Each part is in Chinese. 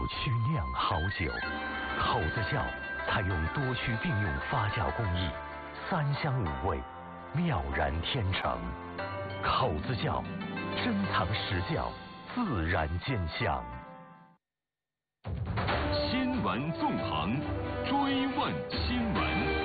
区酿好酒，口子窖采用多区并用发酵工艺，3香5味，妙然天成。口子窖，珍藏实窖，自然见香。 新闻纵横，追问新闻。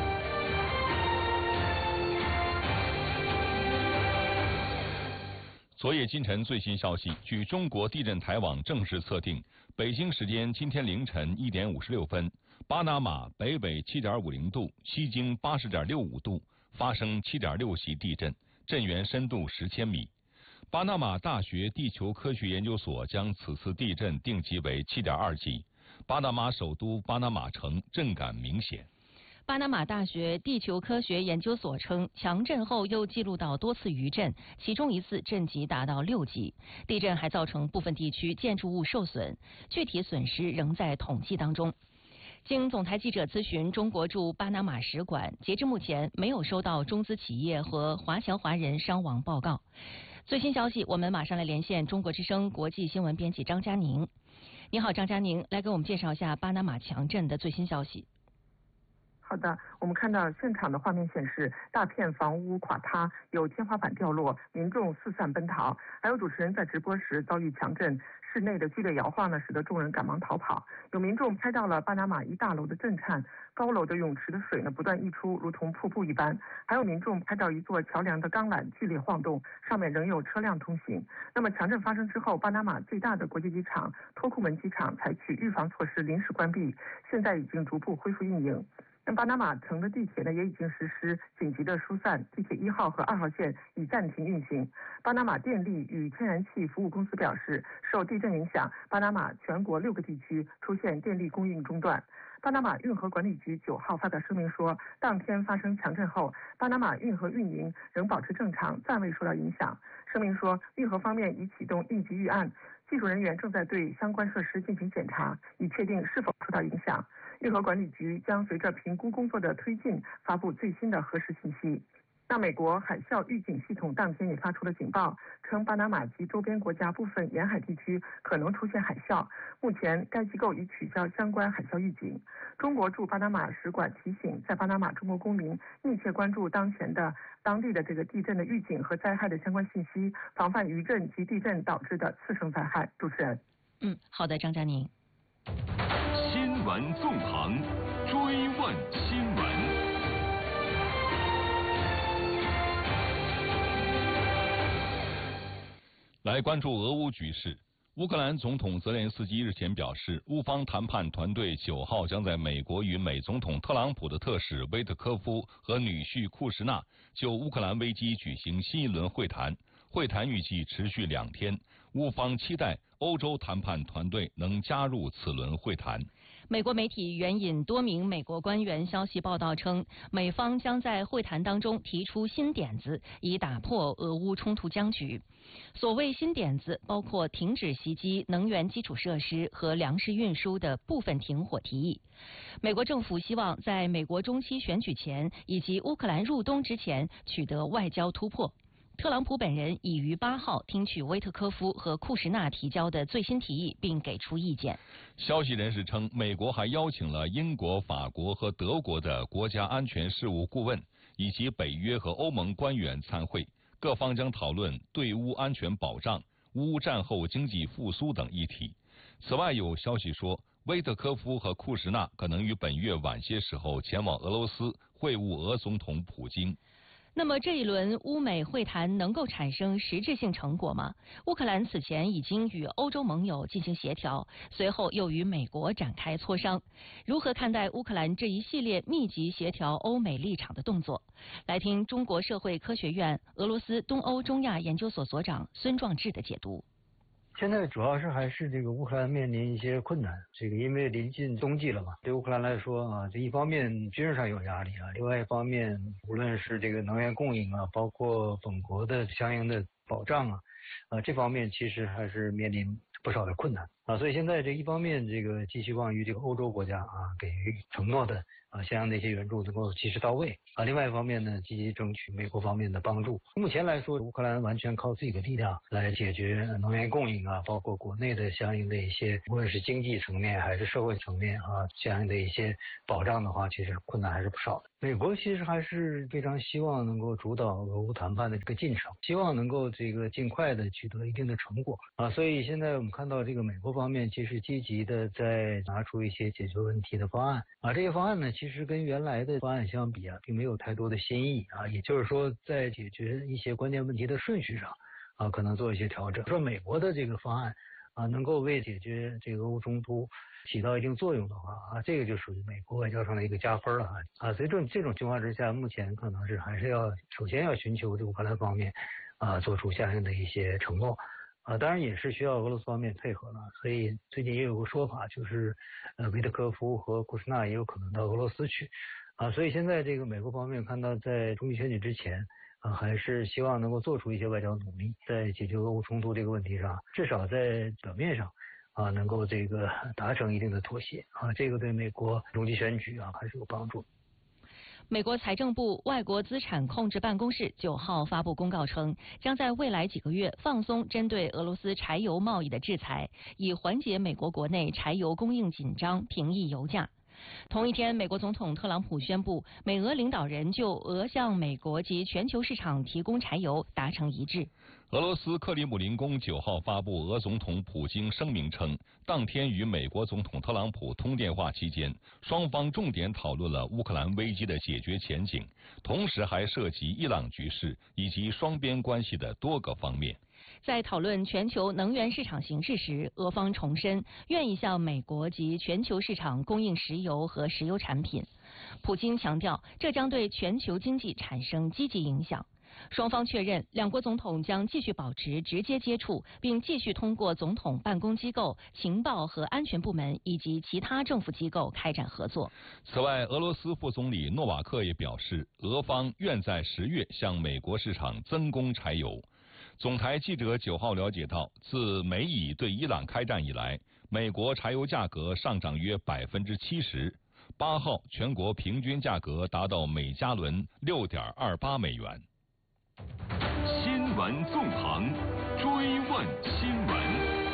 昨夜今晨最新消息，据中国地震台网正式测定，北京时间今天凌晨1点56分，巴拿马北纬7.50度，西经80.65度，发生7.6级地震，震源深度10千米。巴拿马大学地球科学研究所将此次地震定级为7.2级。巴拿马首都巴拿马城震感明显。 巴拿马大学地球科学研究所称，强震后又记录到多次余震，其中一次震级达到6级。地震还造成部分地区建筑物受损，具体损失仍在统计当中。经总台记者咨询中国驻巴拿马使馆，截至目前没有收到中资企业和华侨华人伤亡报告。最新消息，我们马上来连线中国之声国际新闻编辑张佳宁。你好，张佳宁，来给我们介绍一下巴拿马强震的最新消息。 好的，我们看到现场的画面显示，大片房屋垮塌，有天花板掉落，民众四散奔逃。还有主持人在直播时遭遇强震，室内的剧烈摇晃呢，使得众人赶忙逃跑。有民众拍到了巴拿马一大楼的震颤，高楼的泳池的水呢不断溢出，如同瀑布一般。还有民众拍到一座桥梁的钢缆剧烈晃动，上面仍有车辆通行。那么强震发生之后，巴拿马最大的国际机场托库门机场采取预防措施临时关闭，现在已经逐步恢复运营。那巴拿马城的地铁呢也已经实施紧急的疏散，地铁1号和2号线已暂停运行。巴拿马电力与天然气服务公司表示，受地震影响，巴拿马全国6个地区出现电力供应中断。巴拿马运河管理局9号发表声明说，当天发生强震后，巴拿马运河运营仍保持正常，暂未受到影响。声明说，运河方面已启动应急预案，技术人员正在对相关设施进行检查，以确定是否受到影响。运河管理局将随着评估工作的推进，发布最新的核实信息。那美国海啸预警系统当天也发出了警报，称巴拿马及周边国家部分沿海地区可能出现海啸。目前该机构已取消相关海啸预警。中国驻巴拿马使馆提醒在巴拿马中国公民密切关注当地的这个地震的预警和灾害的相关信息，防范余震及地震导致的次生灾害。主持人。 好的，张佳宁。 新闻纵横，追问新闻。来关注俄乌局势。乌克兰总统泽连斯基日前表示，乌方谈判团队9号将在美国与美总统特朗普的特使威特科夫和女婿库什纳就乌克兰危机举行新一轮会谈。会谈预计持续2天，乌方期待欧洲谈判团队能加入此轮会谈。 美国媒体援引多名美国官员消息报道称，美方将在会谈当中提出新点子，以打破俄乌冲突僵局。所谓新点子包括停止袭击能源基础设施和粮食运输的部分停火提议。美国政府希望在美国中期选举前以及乌克兰入冬之前取得外交突破。特朗普本人已于8号听取威特科夫和库什纳提交的最新提议，并给出意见。 消息人士称，美国还邀请了英国、法国和德国的国家安全事务顾问，以及北约和欧盟官员参会，各方将讨论对乌安全保障、乌战后经济复苏等议题。此外，有消息说，威特科夫和库什纳可能于本月晚些时候前往俄罗斯会晤俄总统普京。 那么这一轮乌美会谈能够产生实质性成果吗？乌克兰此前已经与欧洲盟友进行协调，随后又与美国展开磋商。如何看待乌克兰这一系列密集协调欧美立场的动作？来听中国社会科学院俄罗斯东欧中亚研究所所长孙壮志的解读。 现在主要还是这个乌克兰面临一些困难，因为临近冬季了嘛，对乌克兰来说啊，这一方面军事上有压力啊，另外一方面无论是这个能源供应啊，包括本国的相应的保障啊，这方面其实还是面临不少的困难啊，所以现在这一方面这个寄希望于这个欧洲国家啊给予承诺的相应的一些援助能够及时到位另外一方面呢，积极争取美国方面的帮助。目前来说，乌克兰完全靠自己的力量来解决能源供应包括国内的相应的一些，无论是经济层面还是社会层面相应的一些保障的话，其实困难还是不少的。美国其实还是非常希望能够主导俄乌谈判的这个进程，希望能够这个尽快的取得一定的成果所以现在我们看到这个美国方面其实积极的在拿出一些解决问题的方案这些方案呢，其实跟原来的方案相比并没有太多的新意也就是说在解决一些关键问题的顺序上可能做一些调整。说美国的这个方案能够为解决这个俄乌冲突起到一定作用的话这个就属于美国外交上的一个加分了所以这种情况之下，目前可能是还是要首先要寻求这乌克兰方面做出相应的一些承诺当然也是需要俄罗斯方面配合了。所以最近也有个说法，就是维特科夫和库什纳也有可能到俄罗斯去所以现在这个美国方面看到在中期选举之前还是希望能够做出一些外交努力，在解决俄乌冲突这个问题上，至少在表面上能够这个达成一定的妥协这个对美国中期选举还是有帮助。 美国财政部外国资产控制办公室9号发布公告称，将在未来几个月放松针对俄罗斯柴油贸易的制裁，以缓解美国国内柴油供应紧张，平抑油价。同一天，美国总统特朗普宣布，美俄领导人就俄向美国及全球市场提供柴油达成一致。 俄罗斯克里姆林宫9号发布俄总统普京声明称，当天与美国总统特朗普通电话期间，双方重点讨论了乌克兰危机的解决前景，同时还涉及伊朗局势以及双边关系的多个方面。 在讨论全球能源市场形势时，俄方重申愿意向美国及全球市场供应石油和石油产品。普京强调，这将对全球经济产生积极影响。双方确认，两国总统将继续保持直接接触，并继续通过总统办公机构、情报和安全部门以及其他政府机构开展合作。 此外，俄罗斯副总理诺瓦克也表示，俄方愿在10月向美国市场增供柴油。总台记者9号了解到，自美以对伊朗开战以来，美国柴油价格上涨约70%。8号全国平均价格达到每加仑6.28美元。 新闻纵横，追问新闻。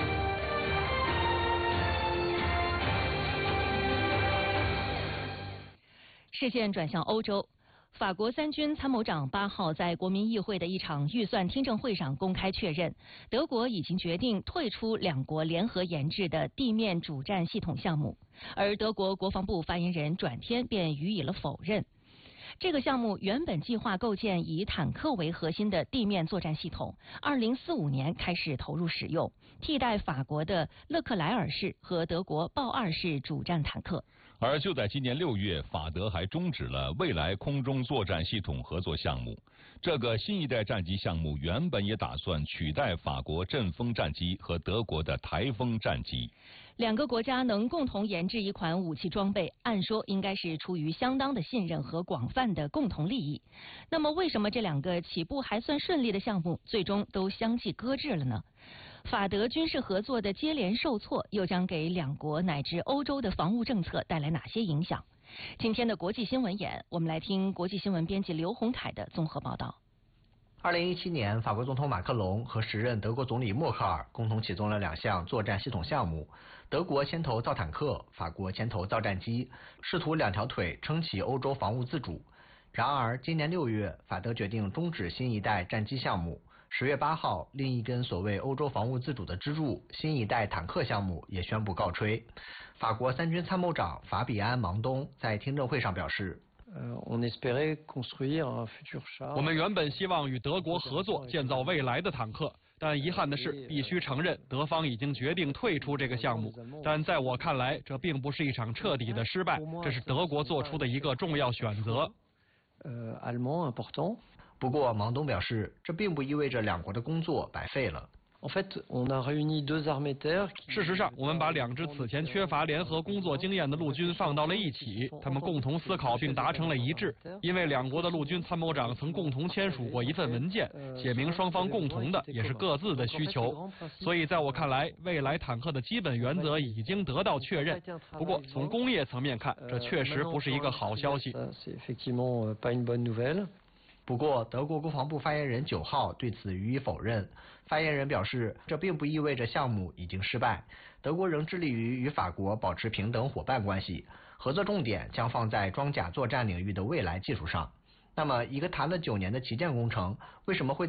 视线转向欧洲。法国3军参谋长8号在国民议会的一场预算听证会上公开确认，德国已经决定退出两国联合研制的地面主战系统项目，而德国国防部发言人转天便予以了否认。这个项目原本计划构建以坦克为核心的地面作战系统，2045年开始投入使用，替代法国的勒克莱尔式和德国豹2式主战坦克。 而就在今年6月，法德还终止了未来空中作战系统合作项目。这个新一代战机项目原本也打算取代法国阵风战机和德国的台风战机。 两个国家能共同研制一款武器装备，按说应该是出于相当的信任和广泛的共同利益。那么为什么这两个起步还算顺利的项目最终都相继搁置了呢？法德军事合作的接连受挫，又将给两国乃至欧洲的防务政策带来哪些影响？今天的国际新闻眼，我们来听国际新闻编辑刘洪凯的综合报道。 2017年，法国总统马克龙和时任德国总理默克尔共同启动了2项作战系统项目，德国牵头造坦克，法国牵头造战机，试图2条腿撑起欧洲防务自主。然而，今年6月，法德决定终止新一代战机项目。10月8号，另一根所谓欧洲防务自主的支柱——新一代坦克项目也宣布告吹。法国3军参谋长法比安·芒东在听证会上表示， 我们原本希望与德国合作建造未来的坦克，但遗憾的是，必须承认德方已经决定退出这个项目。但在我看来，这并不是一场彻底的失败，这是德国做出的一个重要选择。 不过，芒东表示，这并不意味着两国的工作白费了。 事实上，我们把2支此前缺乏联合工作经验的陆军放到了一起，他们共同思考并达成了一致。因为2国的陆军参谋长曾共同签署过一份文件，写明双方共同的也是各自的需求。所以在我看来，未来坦克的基本原则已经得到确认。不过从工业层面看，这确实不是一个好消息。 不过，德国国防部发言人9号对此予以否认。发言人表示，这并不意味着项目已经失败，德国仍致力于与法国保持平等伙伴关系，合作重点将放在装甲作战领域的未来技术上。那么，一个谈了9年的旗舰工程，为什么会